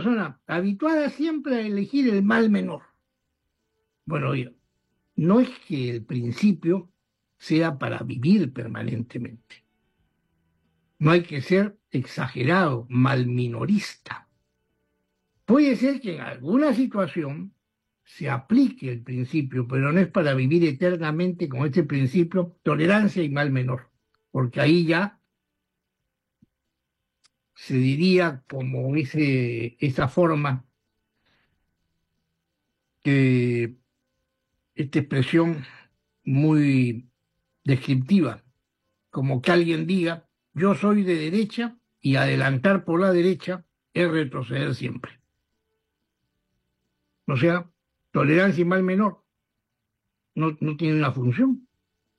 persona habituada siempre a elegir el mal menor. Bueno, oiga, no es que el principio sea para vivir permanentemente. No hay que ser exagerado, malminorista. Puede ser que en alguna situación se aplique el principio, pero no es para vivir eternamente con este principio, tolerancia y mal menor, porque ahí ya se diría como esa forma que esta expresión muy descriptiva, como que alguien diga, yo soy de derecha y adelantar por la derecha es retroceder siempre. O sea, tolerancia y mal menor no tienen una función.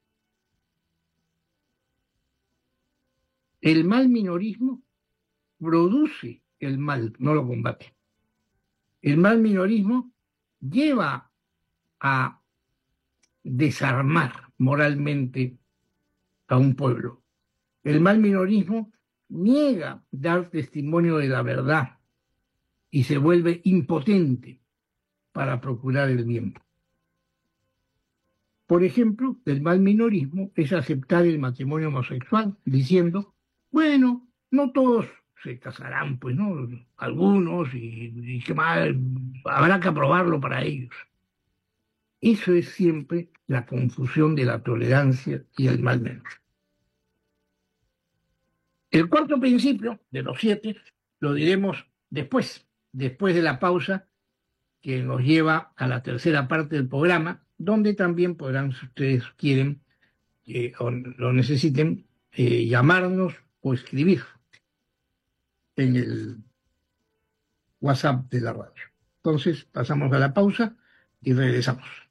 El mal minorismo produce el mal, no lo combate. El mal minorismo lleva a desarmar moralmente a un pueblo. El mal minorismo niega dar testimonio de la verdad y se vuelve impotente para procurar el bien. Por ejemplo, el mal minorismo es aceptar el matrimonio homosexual, diciendo, bueno, no todos se casarán, pues, ¿no? Algunos, y qué mal, habrá que aprobarlo para ellos. Eso es siempre la confusión de la tolerancia y el mal menor. El cuarto principio, de los 7, lo diremos después de la pausa que nos lleva a la tercera parte del programa, donde también podrán, si ustedes quieren o lo necesiten, llamarnos o escribir en el WhatsApp de la radio. Entonces, pasamos a la pausa y regresamos.